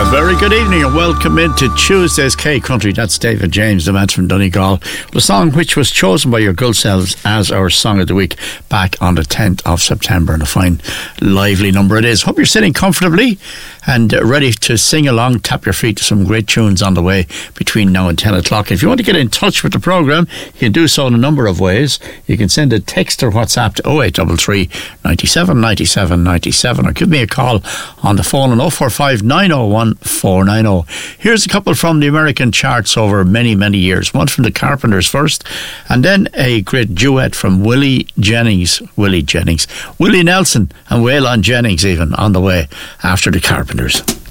Very good evening and welcome into Tuesday's K Country. That's David James, the man from Donegal. The song which was chosen by your good selves as our Song of the Week back on the 10th of September. And a fine, lively number it is. Hope you're sitting comfortably and ready to sing along. Tap your feet to some great tunes on the way between now and 10 o'clock. If you want to get in touch with the programme, you can do so in a number of ways. You can send a text or WhatsApp to 0833 97 97 97 or give me a call on the phone on 045 901 490. Here's a couple from the American charts over many, many years. One from the Carpenters first, and then a great duet from Willie Nelson and Waylon Jennings even on the way after the Carpenters.